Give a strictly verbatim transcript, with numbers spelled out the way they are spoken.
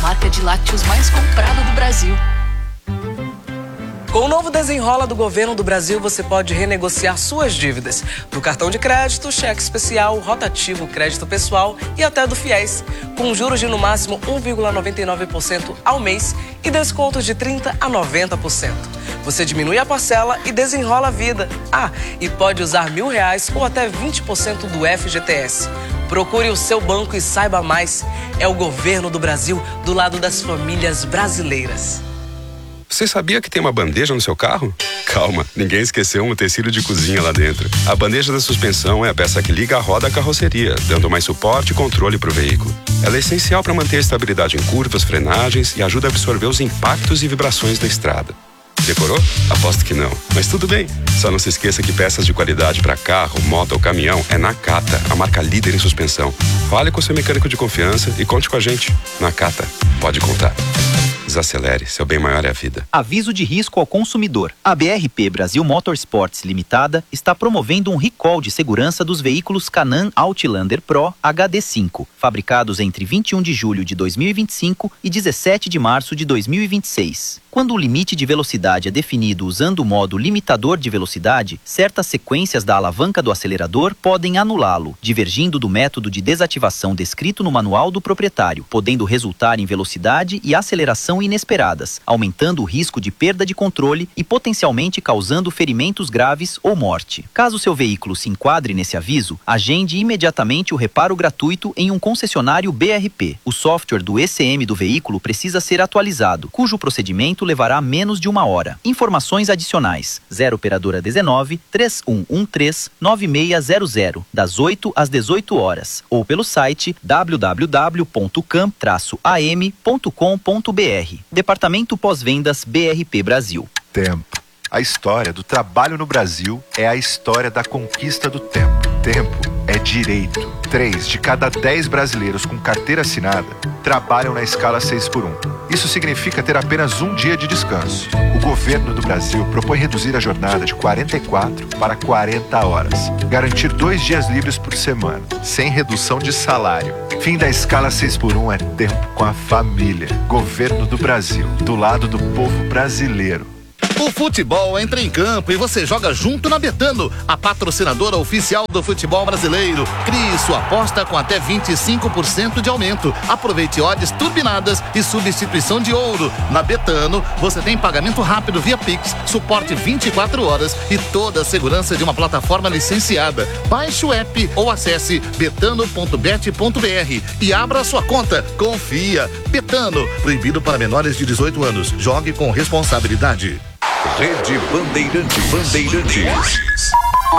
marca de lácteos mais comprada do Brasil. Com o novo Desenrola do Governo do Brasil, você pode renegociar suas dívidas do cartão de crédito, cheque especial, rotativo, crédito pessoal e até do Fiéis, com juros de no máximo um vírgula noventa e nove por cento ao mês e descontos de trinta por cento a noventa por cento. Você diminui a parcela e desenrola a vida. Ah, e pode usar mil reais ou até vinte por cento do F G T S. Procure o seu banco e saiba mais. É o Governo do Brasil do lado das famílias brasileiras. Você sabia que tem uma bandeja no seu carro? Calma, ninguém esqueceu um utensílio de cozinha lá dentro. A bandeja da suspensão é a peça que liga a roda à carroceria, dando mais suporte e controle para o veículo. Ela é essencial para manter a estabilidade em curvas, frenagens e ajuda a absorver os impactos e vibrações da estrada. Decorou? Aposto que não. Mas tudo bem. Só não se esqueça que peças de qualidade para carro, moto ou caminhão é Nakata, a marca líder em suspensão. Fale com seu mecânico de confiança e conte com a gente. Nakata, pode contar. Desacelere, seu bem maior é a vida. Aviso de risco ao consumidor. A B R P Brasil Motorsports Limitada está promovendo um recall de segurança dos veículos Can-Am Outlander Pro H D cinco, fabricados entre vinte e um de julho de dois mil e vinte e cinco e dezessete de março de dois mil e vinte e seis. Quando o limite de velocidade é definido usando o modo limitador de velocidade, certas sequências da alavanca do acelerador podem anulá-lo, divergindo do método de desativação descrito no manual do proprietário, podendo resultar em velocidade e aceleração inesperadas, aumentando o risco de perda de controle e potencialmente causando ferimentos graves ou morte. Caso seu veículo se enquadre nesse aviso, agende imediatamente o reparo gratuito em um concessionário B R P. O software do E C M do veículo precisa ser atualizado, cujo procedimento levará menos de uma hora. Informações adicionais: zero operadora dezenove, três um um três, nove seis zero zero, das oito às dezoito horas, ou pelo site w w w ponto cam traço a m ponto com ponto b r. Departamento Pós-Vendas B R P Brasil. Tempo. A história do trabalho no Brasil é a história da conquista do tempo. Tempo é direito. Três de cada dez brasileiros com carteira assinada trabalham na escala seis por um. Isso significa ter apenas um dia de descanso. O governo do Brasil propõe reduzir a jornada de quarenta e quatro para quarenta horas. Garantir dois dias livres por semana, sem redução de salário. Fim da escala seis por um é tempo com a família. Governo do Brasil, do lado do povo brasileiro. O futebol entra em campo e você joga junto na Betano, a patrocinadora oficial do futebol brasileiro. Crie sua aposta com até vinte e cinco por cento de aumento. Aproveite odds turbinadas e substituição de ouro. Na Betano, você tem pagamento rápido via Pix, suporte vinte e quatro horas e toda a segurança de uma plataforma licenciada. Baixe o app ou acesse betano ponto bet ponto b r e abra a sua conta. Confia. Betano, proibido para menores de dezoito anos. Jogue com responsabilidade. Rede Bandeirantes. Bandeirantes.